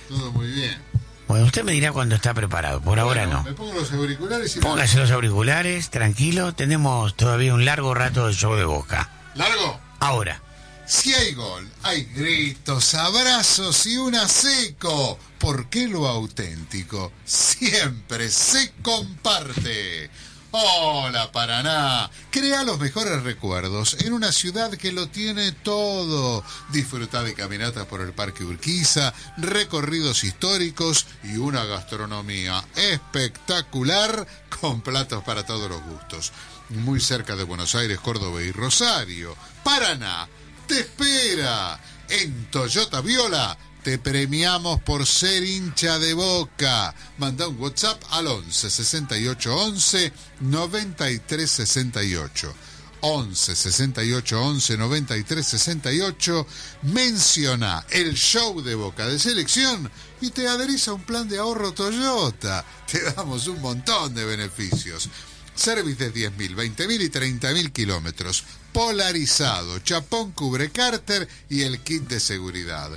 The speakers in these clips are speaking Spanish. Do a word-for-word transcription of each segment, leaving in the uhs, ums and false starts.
Todo muy bien. Bueno, usted me dirá cuando está preparado, por ahora Bueno, no. Me pongo los auriculares y... Póngase los auriculares, tranquilo, tenemos todavía un largo rato de show de Boca. ¿Largo? Ahora. Si hay gol, hay gritos, abrazos y un seco. Porque lo auténtico siempre se comparte. Hola Paraná, crea los mejores recuerdos en una ciudad que lo tiene todo. Disfruta de caminatas por el Parque Urquiza, recorridos históricos y una gastronomía espectacular con platos para todos los gustos. Muy cerca de Buenos Aires, Córdoba y Rosario. Paraná te espera. En Toyota Viola te premiamos por ser hincha de Boca. Manda un WhatsApp al once sesenta y ocho once noventa y tres sesenta y ocho. once sesenta y ocho once noventa y tres sesenta y ocho. Menciona el show de Boca de selección y te adherís a un plan de ahorro Toyota. Te damos un montón de beneficios. Service de diez mil, veinte mil y treinta mil kilómetros. Polarizado, chapón cubre cárter y el kit de seguridad.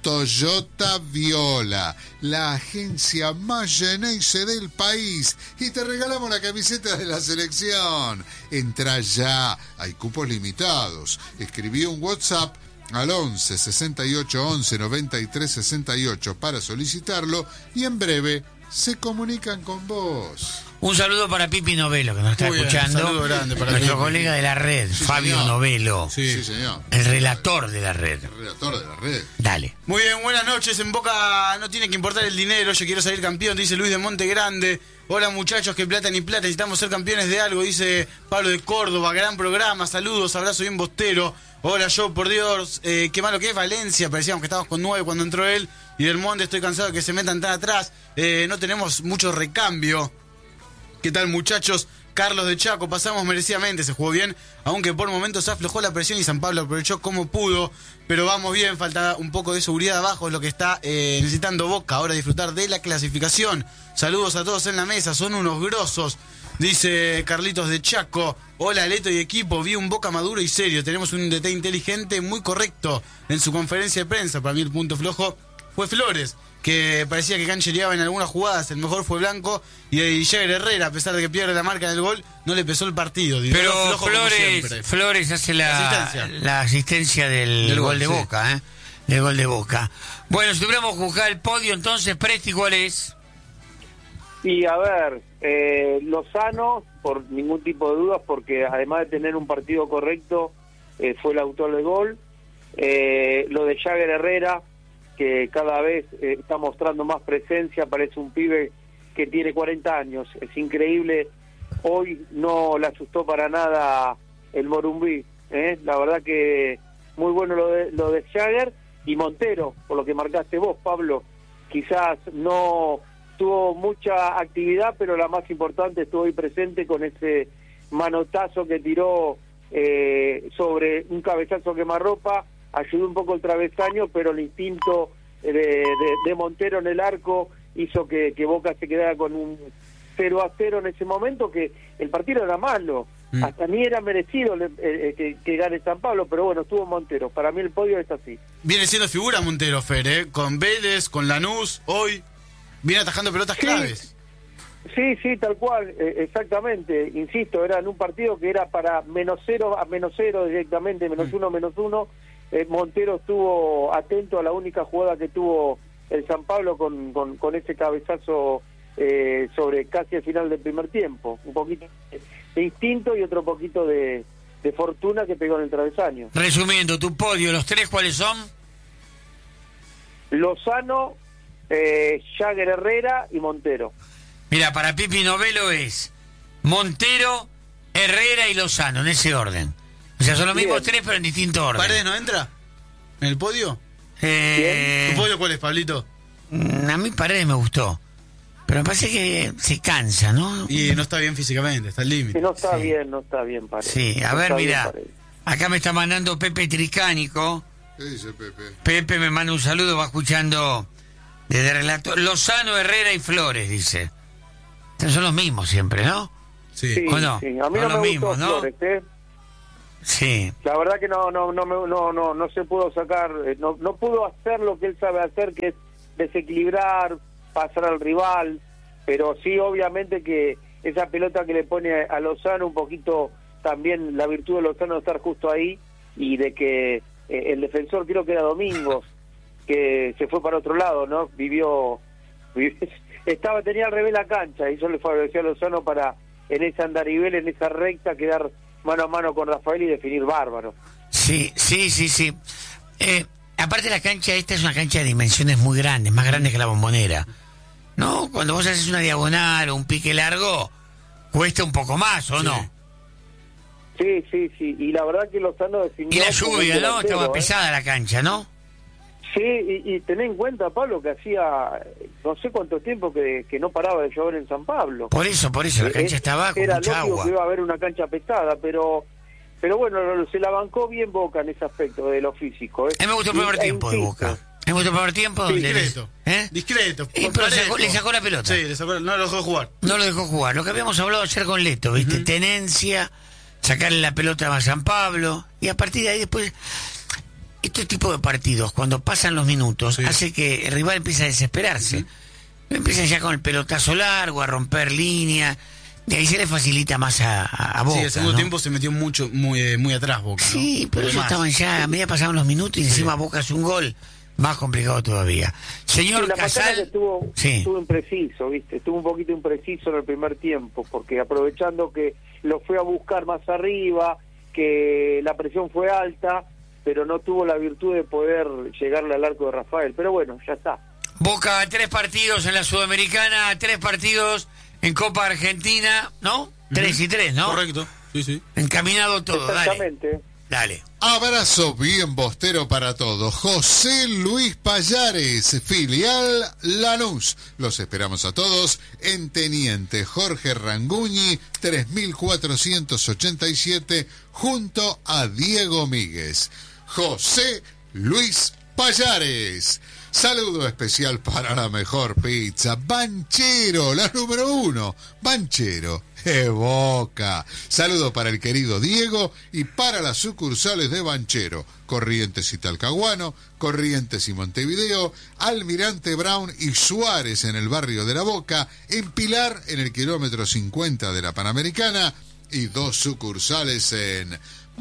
Toyota Viola, la agencia más Geneise del país. Y te regalamos la camiseta de la selección. Entra ya, hay cupos limitados. Escribí un WhatsApp al once sesenta y ocho once noventa y tres sesenta y ocho para solicitarlo y en breve se comunican con vos. Un saludo para Pipi Novelo, que nos está Muy bien, escuchando. un saludo grande para nuestro Pipi. colega de la red, Sí, Fabio señor. Novelo. Sí. Sí, señor. El relator de la red. El relator de la red. Dale. Muy bien, buenas noches. En Boca no tiene que importar el dinero. Yo quiero salir campeón, dice Luis de Monte Grande. Hola muchachos, que plata ni plata. Necesitamos ser campeones de algo, dice Pablo de Córdoba. Gran programa, saludos, abrazo bien bostero. Hola yo, por Dios, eh, qué malo que es Valencia. Parecíamos que estábamos con nueve cuando entró él. Y Del Monte, estoy cansado de que se metan tan atrás. Eh, no tenemos mucho recambio. ¿Qué tal muchachos? Carlos de Chaco, pasamos merecidamente, se jugó bien, aunque por momentos aflojó la presión y San Pablo aprovechó como pudo, pero vamos bien, falta un poco de seguridad abajo, es lo que está eh, necesitando Boca, ahora disfrutar de la clasificación. Saludos a todos en la mesa, son unos grosos, dice Carlitos de Chaco. Hola Leto y equipo, vi un Boca maduro y serio, tenemos un D T inteligente, muy correcto en su conferencia de prensa. Para mí el punto flojo fue Flores, que parecía que canchereaba en algunas jugadas, el mejor fue Blanco, y Jagger Herrera, a pesar de que pierde la marca del gol, no le pesó el partido. Pero flojo como Flores, siempre. Flores hace la Asistencia. la asistencia del, Del gol, gol, de sí. Boca, ¿eh? Del gol de Boca. Bueno, si tuviéramos que buscar el podio, entonces, Presti, ¿cuál es? Y a ver, eh, Lozano, por ningún tipo de dudas, porque además de tener un partido correcto, eh, fue el autor del gol. Eh, lo de Jagger Herrera, que cada vez eh, está mostrando más presencia, parece un pibe que tiene cuarenta años, es increíble. Hoy no le asustó para nada el Morumbí, ¿eh? La verdad que muy bueno lo de, lo de Jagger. Y Montero, por lo que marcaste vos, Pablo, quizás no tuvo mucha actividad, pero la más importante estuvo ahí presente con ese manotazo que tiró eh, sobre un cabezazo quemarropa, ayudó un poco el travesaño, pero el instinto de, de, de Montero en el arco hizo que, que Boca se quedara con un cero a cero en ese momento, que el partido era malo, mm. hasta ni era merecido eh, eh, que, que gane San Pablo, pero bueno, estuvo Montero. Para mí el podio es así. Viene siendo figura Montero, Fer, ¿eh? Con Vélez, con Lanús, hoy viene atajando pelotas sí. claves. Sí, sí, tal cual, eh, exactamente. Insisto, era en un partido que era para menos cero a menos cero directamente, menos mm. uno, menos uno. Eh, Montero estuvo atento a la única jugada que tuvo el San Pablo con, con, con ese cabezazo eh, sobre casi el final del primer tiempo. Un poquito de instinto y otro poquito de, de fortuna que pegó en el travesaño. Resumiendo, tu podio, ¿los tres cuáles son? Lozano, eh, Jagger Herrera y Montero. Mira, para Pipi Novelo es Montero, Herrera y Lozano, en ese orden. O sea, son los mismos tres, pero en distinto orden. ¿Paredes no entra en el podio? Eh, ¿Tu podio cuál es, Pablito? A mí Paredes me gustó, pero me parece que se cansa, ¿no? Y no está bien físicamente, está al límite. Si no está Sí. bien, no está bien Paredes. Sí, a No ver, está bien mira, Paredes. acá me está mandando Pepe Tricánico. ¿Qué dice Pepe? Pepe me manda un saludo, va escuchando desde relato. Lozano, Herrera y Flores, dice. Estos son los mismos siempre, ¿no? Sí. Sí, ¿O no? sí. A mí Son no los me mismos, gustó ¿no? Flores, ¿eh? Sí. La verdad que no no no me- no no no se pudo sacar, eh, no no pudo hacer lo que él sabe hacer, que es desequilibrar, pasar al rival, pero sí obviamente que esa pelota que le pone a Lozano, un poquito también la virtud de Lozano de estar justo ahí, y de que eh, el defensor, creo que era Domingos, que se fue para otro lado, ¿no? Vivió, vivió estaba, tenía al revés la cancha, y eso le favoreció a Lozano para, en ese andarivel, en esa recta, quedar mano a mano con Rafael y definir bárbaro. Sí, sí, sí, sí. Eh, aparte la cancha esta es una cancha de dimensiones muy grandes, más grandes que la Bombonera, ¿no? Cuando vos haces una diagonal o un pique largo, cuesta un poco más, ¿o Sí. no? Sí, sí, sí, y la verdad que Lozano definió... Y la como un lluvia, ¿no? delantero, Estaba ¿eh? pesada la cancha, ¿no? Sí, y, y ten en cuenta, Pablo, que hacía no sé cuánto tiempo que, que no paraba de llover en San Pablo. Por eso, por eso, la Eh, cancha estaba con Era mucha lógico agua. que iba a haber una cancha pesada, pero pero bueno, se la bancó bien Boca en ese aspecto de lo físico. ¿eh? A mí me gustó el Y- primer e tiempo de insisto, Boca. Me gustó el primer tiempo. Sí, donde les- discreto. ¿Eh? Discreto. Eh, pero parejo. sacó- le sacó la pelota. Sí, le sacó, no lo dejó jugar. No lo dejó jugar. Lo que habíamos hablado ayer con Leto, ¿viste? Ujú. Tenencia, sacarle la pelota a San Pablo, y a partir de ahí después... Este tipo de partidos, cuando pasan los minutos, Sí. hace que el rival empiece a desesperarse. Ujú. Empieza ya con el pelotazo largo, a romper línea, y ahí se le facilita más a, a, a Boca. Sí, el segundo ¿no? tiempo se metió mucho, muy, eh, muy atrás Boca, ¿no? Sí, pero ellos Además, estaban ya, a medida pasaban los minutos y encima Boca hace un gol, más complicado todavía. Señor Sí, la Macana que Casal, estuvo, sí. estuvo impreciso, ¿viste? Estuvo un poquito impreciso en el primer tiempo, porque aprovechando que lo fue a buscar más arriba, que la presión fue alta, pero no tuvo la virtud de poder llegarle al arco de Rafael. Pero bueno, ya está. Boca, tres partidos en la Sudamericana, tres partidos en Copa Argentina, ¿no? Tres y tres, ¿no? Correcto, sí, sí. Encaminado todo, dale. Exactamente. Dale. Abrazo bien bostero para todos. José Luis Payares, filial Lanús. Los esperamos a todos en Teniente Jorge Ranguñi, tres mil cuatrocientos ochenta y siete, junto a Diego Míguez. José Luis Payares. Saludo especial para la mejor pizza, Banchero, la número uno, Banchero, de Boca. Saludo para el querido Diego y para las sucursales de Banchero, Corrientes y Talcahuano, Corrientes y Montevideo, Almirante Brown y Suárez en el barrio de La Boca, en Pilar en el kilómetro cincuenta de la Panamericana y dos sucursales en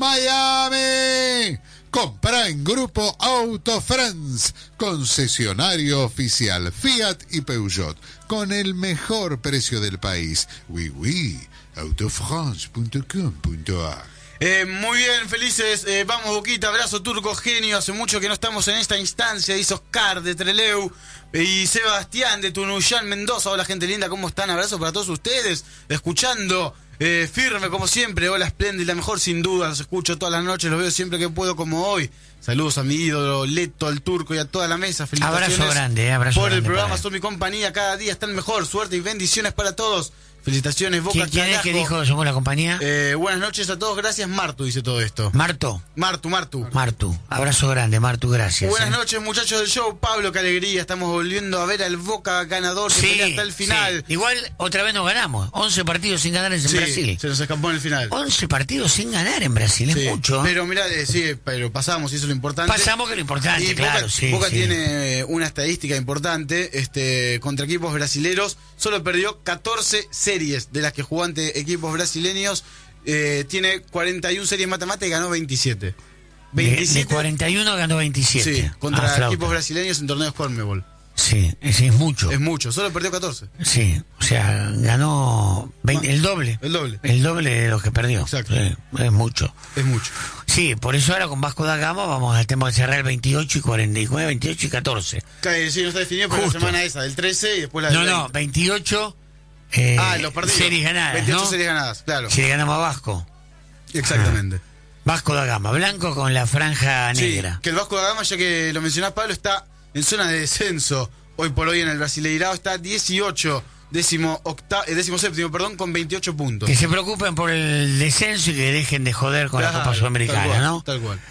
Miami. Compra en Grupo Auto France, concesionario oficial Fiat y Peugeot, con el mejor precio del país. Oui, oui, autofrance punto com punto a r. Eh, muy bien, felices. Eh, vamos, Boquita, abrazo turco, genio. Hace mucho que no estamos en esta instancia. Dice Oscar de Treleu y Sebastián de Tunuyán, Mendoza. Hola, gente linda, ¿cómo están? Abrazo para todos ustedes. Escuchando, eh, firme como siempre. Hola, Splendid, la mejor sin duda. Los escucho todas las noches, los veo siempre que puedo, como hoy. Saludos a mi ídolo Leto, al turco y a toda la mesa. Felicitaciones Abrazo grande, eh, abrazo por el grande programa. para él. Son mi compañía, cada día están mejor. Suerte y bendiciones para todos. Felicitaciones, Boca. ¿Quién, quién es carajo. que dijo somos la compañía? Eh, buenas noches a todos, gracias Martu, dice todo esto. Marto. Martu, Martu. Martu. Abrazo grande, Martu, gracias. Buenas eh. noches, muchachos del show. Pablo, qué alegría. Estamos volviendo a ver al Boca ganador que Sí, pelea hasta el final. sí. Igual otra vez nos ganamos. once partidos sin ganar en Sí, Brasil. se nos escapó en el final. once partidos sin ganar en Brasil, es Sí, mucho. ¿eh? Pero mirá, eh, sí, pero pasamos y eso es lo importante. Pasamos que lo importante, Y claro, Boca, sí. Boca sí. tiene eh, una estadística importante este, contra equipos brasileros. Solo perdió catorce series de las que jugó ante equipos brasileños. Eh, tiene cuarenta y una series matemáticas y ganó veintisiete. De, de cuarenta y uno ganó veintisiete. Sí, contra Ah, flauta. equipos brasileños en torneos Conmebol. Sí, ese es mucho. Es mucho, solo perdió catorce. Sí, o sea, ganó veinte, el doble. El doble. El doble de los que perdió. Exacto. Sí, es mucho. Es mucho. Sí, por eso ahora con Vasco da Gama vamos al tema de cerrar el veintiocho y cuarenta y nueve, veintiocho y catorce. Cae, sí, no está definido, pero la Justo. semana esa, del trece y después la No, del no, veinte. veintiocho eh, Ah, los partidos. series ganadas, veintiocho ¿no? series ganadas, claro. Si le ganamos a Vasco. Exactamente. Vasco da Gama, blanco con la franja Sí, negra. que el Vasco da Gama, ya que lo mencionás, Pablo, está en zona de descenso. Hoy por hoy en el Brasileirao está dieciocho, décimo, octa, eh, décimo séptimo, perdón, con veintiocho puntos. Que se preocupen por el descenso y que dejen de joder con la Claro, Copa Sudamericana, tal cual, ¿no? tal cual.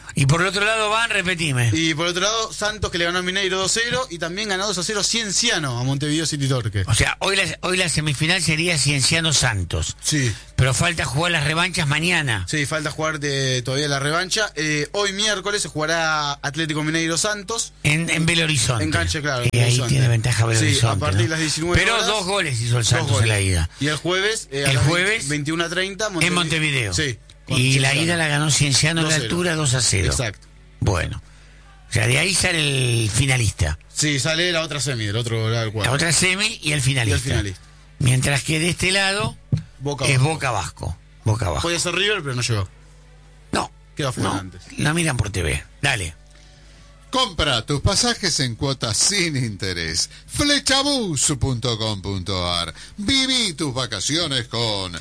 Y por el otro lado van, repetime. Y por otro lado, Santos, que le ganó a Mineiro dos cero, y también ganó dos a cero Cienciano a Montevideo City Torque. O sea, hoy la, hoy la semifinal sería Cienciano Santos. Sí. Pero falta jugar las revanchas mañana. Sí, falta jugar de, todavía la revancha. Eh, hoy miércoles se jugará Atlético Mineiro Santos. En, en Belo Horizonte. En cancha, claro. Y ahí tiene ventaja Belo sí, Horizonte. a partir de ¿no? las diecinueve Pero horas, dos goles hizo el Santos en la ida. Y el jueves, eh, el a las jueves veintiuno a treinta Montevideo. en Montevideo. Sí. Y la ida la ganó Cienciano en la altura dos a cero. Exacto. Bueno. O sea, de ahí sale el finalista. Sí, sale la otra semi, del otro lado. La otra semi y el finalista. Y el finalista. Mientras que de este lado Boca es Vasco. Boca Vasco. Boca Vasco. Podía ser River, pero no llegó. No. Quedó fuera no, antes. la miran por T V. Dale. Compra tus pasajes en cuotas sin interés. flechabus punto com punto ar. Viví tus vacaciones con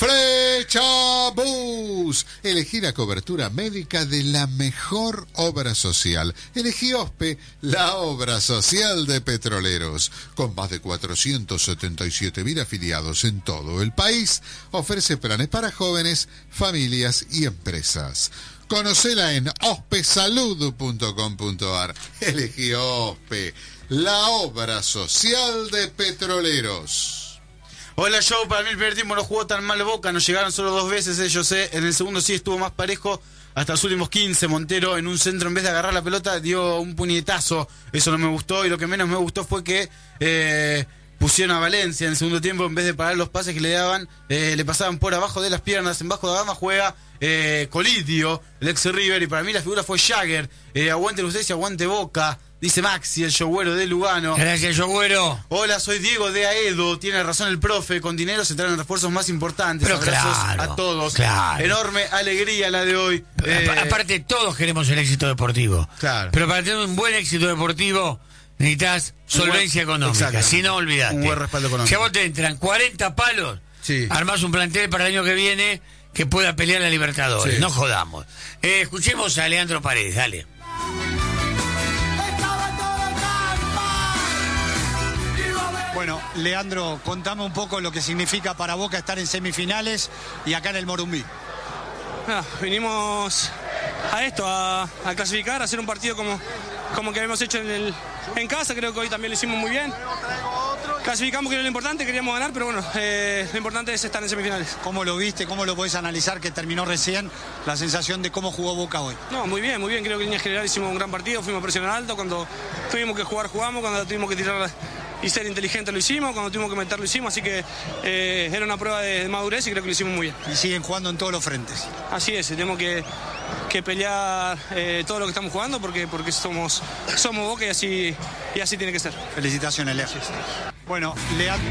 Flechabus. Elegí la cobertura médica de la mejor obra social. Elegí OSPE, la obra social de petroleros. Con más de cuatrocientos setenta y siete mil afiliados en todo el país, ofrece planes para jóvenes, familias y empresas. Conocela en ospesalud punto com punto ar. Elegí OSPE, la obra social de petroleros. Hola, Joe. Para mí el primer tiempo no jugó tan mal Boca. Nos llegaron solo dos veces, ellos sé. En el segundo sí estuvo más parejo. Hasta los últimos quince, Montero en un centro, en vez de agarrar la pelota, dio un puñetazo. Eso no me gustó. Y lo que menos me gustó fue que eh, pusieron a Valencia en el segundo tiempo. En vez de parar los pases que le daban, eh, le pasaban por abajo de las piernas. En Vasco da Gama juega eh, Colidio, el ex River. Y para mí la figura fue Jagger. Eh, aguante ustedes y aguante Boca. Dice Maxi, el yogüero de Lugano. Gracias, yogüero. Hola, soy Diego de Aedo. Tiene razón el profe. Con dinero se traen refuerzos más importantes. Pero Abrazos claro, a todos. claro. Enorme alegría la de hoy. Eh, Aparte, todos queremos el éxito deportivo. Claro. Pero para tener un buen éxito deportivo, necesitas solvencia buen, económica. Si no, olvidate. Un buen respaldo económico. Si a vos te entran cuarenta palos, sí, armás un plantel para el año que viene que pueda pelear la Libertadores. Sí. No jodamos. Eh, escuchemos a Leandro Paredes, dale. Bueno, Leandro, contame un poco lo que significa para Boca estar en semifinales y acá en el Morumbí. Ah, vinimos a esto, a, a clasificar, a hacer un partido como, como que habíamos hecho en, el, en casa. Creo que hoy también lo hicimos muy bien. Clasificamos, que era lo importante, queríamos ganar, pero bueno, eh, lo importante es estar en semifinales. ¿Cómo lo viste? ¿Cómo lo podés analizar que terminó recién la sensación de cómo jugó Boca hoy? No, muy bien, muy bien. Creo que en línea general hicimos un gran partido, fuimos a presionar alto. Cuando tuvimos que jugar, jugamos. Cuando tuvimos que tirar y ser inteligentes, lo hicimos. Cuando tuvimos que meter, lo hicimos. Así que eh, era una prueba de madurez y creo que lo hicimos muy bien. Y siguen jugando en todos los frentes. Así es, tenemos que, que pelear eh, todo lo que estamos jugando porque, porque somos, somos Boca y así, y así tiene que ser. Felicitaciones, Leo. Bueno, Leandro.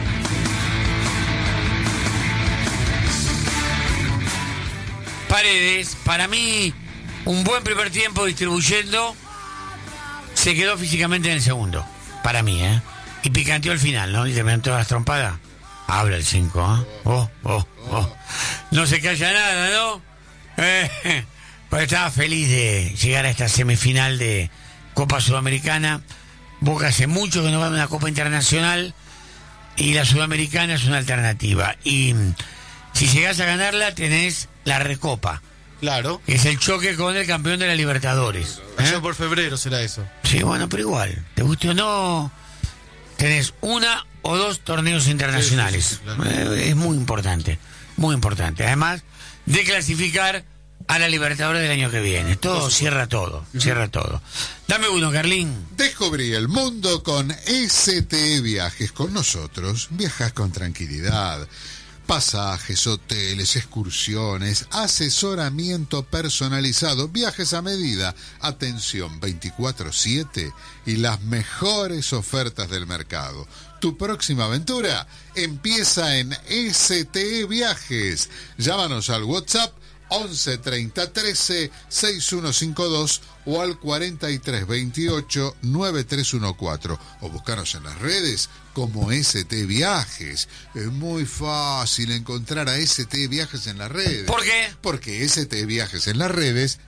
Paredes, para mí, un buen primer tiempo distribuyendo, se quedó físicamente en el segundo. Para mí, ¿eh? Y picanteó al final, ¿no? Y terminó todas las trompadas. Habla el cinco, ¿eh? Oh, oh, oh. No se calla nada, ¿no? Eh, pues estaba feliz de llegar a esta semifinal de Copa Sudamericana. Boca hace mucho que no va a una Copa Internacional y la Sudamericana es una alternativa. Y si llegás a ganarla, tenés la Recopa. Claro. Es el choque con el campeón de la Libertadores. ¿eh? Allá por febrero será eso. Sí, bueno, pero igual, te guste o no, tenés una o dos torneos internacionales. Sí, sí, sí, claro. eh, es muy importante, muy importante. Además de clasificar a la Libertadores del año que viene. Todo, cierra todo, uh-huh. cierra todo. Dame uno, Carlín. Descubrí el mundo con S T E Viajes. Con nosotros viajas con tranquilidad. Pasajes, hoteles, excursiones, asesoramiento personalizado, viajes a medida, atención veinticuatro siete y las mejores ofertas del mercado. Tu próxima aventura empieza en S T E Viajes. Llámanos al WhatsApp once treinta trece sesenta y uno cincuenta y dos o al cuarenta y tres veintiocho noventa y tres catorce o buscanos en las redes como S T Viajes. Es muy fácil encontrar a S T Viajes en las redes. ¿Por qué? Porque S T Viajes en las redes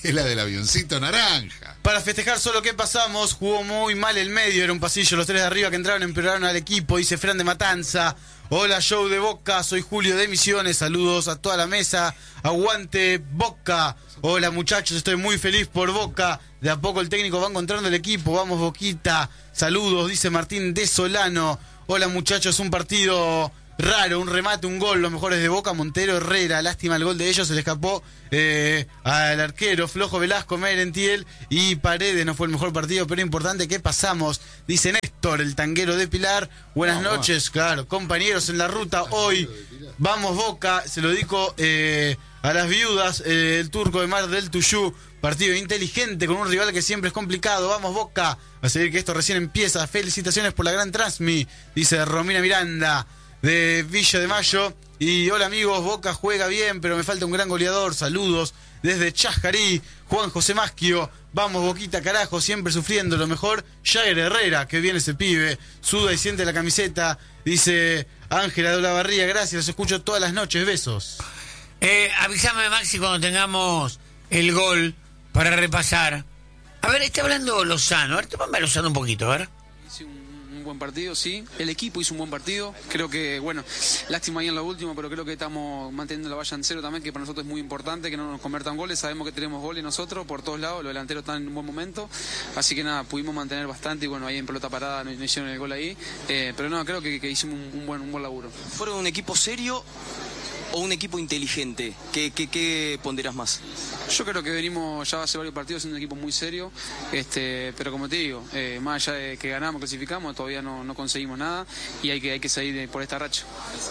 es la del avioncito naranja. Para festejar solo que pasamos, jugó muy mal el medio, era un pasillo, los tres de arriba que entraron empeoraron al equipo, dice Fran de Matanza. Hola, show de Boca, soy Julio de Misiones, saludos a toda la mesa, aguante Boca. Hola muchachos, estoy muy feliz por Boca, de a poco el técnico va encontrando el equipo, vamos Boquita, saludos, dice Martín de Solano. Hola muchachos, un partido raro, un remate, un gol, los mejores de Boca, Montero, Herrera, lástima el gol de ellos, se le escapó eh, al arquero, flojo Velasco, Merentiel y Paredes, no fue el mejor partido, pero importante que pasamos, dice Néstor, el tanguero de Pilar, buenas no, noches, no. Claro, compañeros en la ruta, hoy, vamos Boca, se lo dijo eh, a las viudas, eh, el turco de Mar del Tuyú, partido inteligente con un rival que siempre es complicado, vamos Boca, a seguir que esto recién empieza, felicitaciones por la gran transmi, dice Romina Miranda, de Villa de Mayo. Y hola amigos, Boca juega bien, pero me falta un gran goleador. Saludos desde Chascarí, Juan José Masquio. Vamos Boquita, carajo, siempre sufriendo. Lo mejor, Jair Herrera, que viene ese pibe. Suda y siente la camiseta. Dice Ángela de Olavarría, gracias, los escucho todas las noches, besos. Eh, avísame Maxi cuando tengamos el gol para repasar. A ver, está hablando Lozano. A ver, tómame a Lozano un poquito, a ver. Un buen partido, sí. El equipo hizo un buen partido. Creo que, bueno, lástima ahí en lo último, pero creo que estamos manteniendo la valla en cero también, que para nosotros es muy importante que no nos conviertan goles. Sabemos que tenemos goles nosotros por todos lados, los delanteros están en un buen momento. Así que nada, pudimos mantener bastante y bueno, ahí en pelota parada nos hicieron el gol ahí. Eh, pero no, creo que, que hicimos un, un, buen, un buen laburo. ¿Fueron un equipo serio o un equipo inteligente? ¿Qué, qué, qué ponderás más? Yo creo que venimos ya hace varios partidos siendo un equipo muy serio, este, pero como te digo, eh, más allá de que ganamos, clasificamos, todavía no, no conseguimos nada y hay que, hay que salir por esta racha.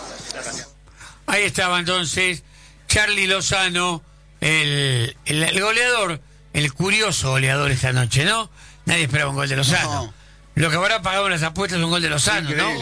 Ahí estaba entonces Charly Lozano, el, el, el goleador, el curioso goleador esta noche, ¿no? Nadie esperaba un gol de Lozano. No. Lo que habrá pagado en las apuestas es un gol de Lozano, ¿no?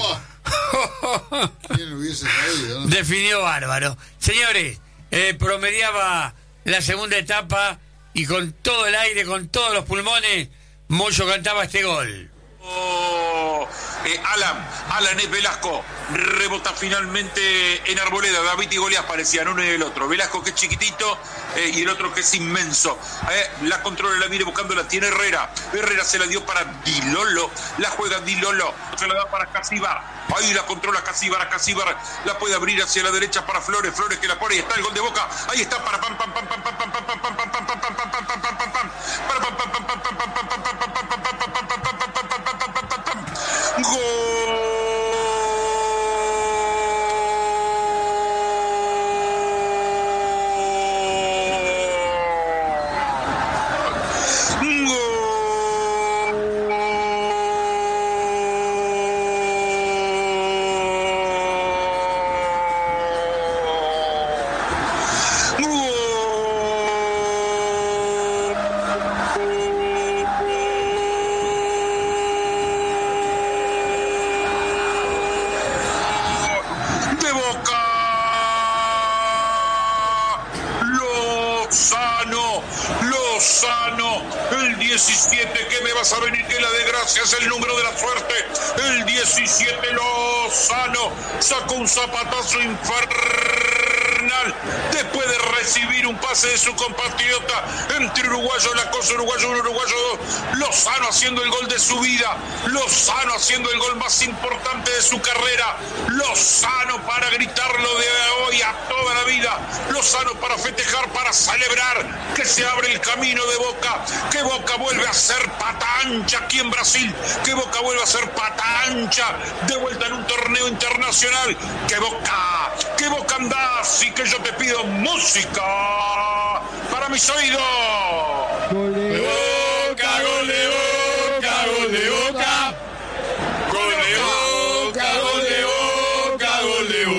¿Quién hubiese sabido, no? Definió bárbaro. Señores, eh, promediaba la segunda etapa y con todo el aire, con todos los pulmones, Moyo cantaba este gol. Oh, eh, Alan, Alan es Velasco, rebota finalmente en Arboleda. David y Goliat parecían uno y el otro. Velasco que es chiquitito eh, y el otro que es inmenso. Eh, la controla, la viene buscando, la tiene Herrera. Herrera se la dio para Dilolo, la juega Dilolo, se la da para Casibar. Ahí la controla Casibar, Casibar la puede abrir hacia la derecha para Flores, Flores que la pone y está el gol de Boca. Ahí está para pam pam pam pam pam pam pam pam pam pam pam pam pam pam pam pam pam pam para pam pam pam pam pam pam pam pam pam pam pam ¡gol! A venir que la desgracia es el número de la suerte. El diecisiete Lozano sacó un zapatazo infernal después de recibir un pase de su compatriota entre uruguayo, la cosa uruguayo uno, uruguayo dos. Lozano haciendo el gol de su vida, Lozano haciendo el gol más importante de su carrera, Lozano para gritarlo de hoy a toda la vida, Lozano para festejar, para celebrar que se abre el camino de Boca, que Boca vuelve a ser pata ancha aquí en Brasil, que Boca vuelve a ser pata ancha de vuelta en un torneo internacional, que Boca, que Boca andás y que yo te pido música para mis oídos. Gol de Boca, gol de Boca, gol de Boca, gol de Boca, gol de Boca, gol de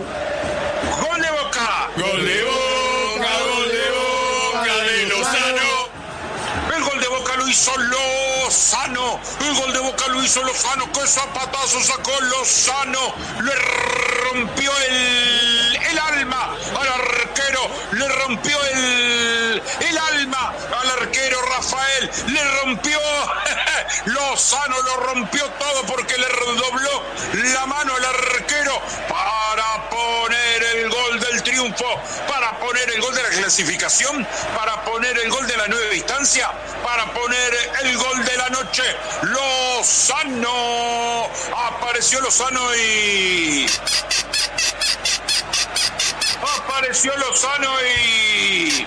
Boca, gol de Boca, gol de Boca, gol de Boca de Lozano. El gol de Boca lo hizo Lozano, el gol de Boca lo hizo Lozano, que zapatazo sacó Lozano, le rompió el, el alma al arquero, le rompió el, el alma al arquero Rafael, le rompió, Lozano lo rompió todo porque le dobló la mano al arquero para poner el gol del triunfo triunfo, para poner el gol de la clasificación, para poner el gol de la nueva instancia, para poner el gol de la noche. Lozano, apareció Lozano y... Apareció Lozano y...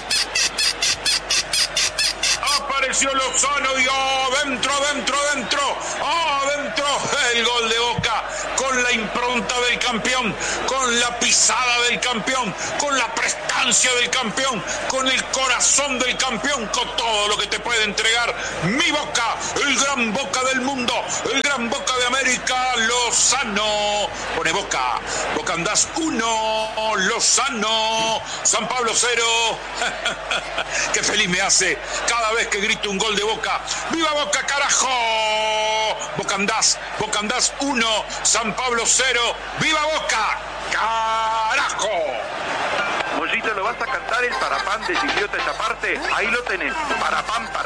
Apareció Lozano y adentro, adentro, adentro, adentro, el gol de Boca, con la impronta del campeón, con la pisada del campeón, con la prestancia del campeón, con el corazón del campeón, con todo lo que te puede entregar mi Boca, el gran Boca del mundo, el gran Boca de América. Lozano pone Boca, Boca andás uno, Lozano, San Pablo cero. Qué feliz me hace cada vez que grito un gol de Boca. ¡Viva Boca, carajo! Boca andás, Boca andás uno, San Pablo cero. ¡Viva Boca, carajo! Mollito, ¿lo vas a cantar el parapán de Chiquilota esa parte? Ahí lo tenés, parapán, parapán.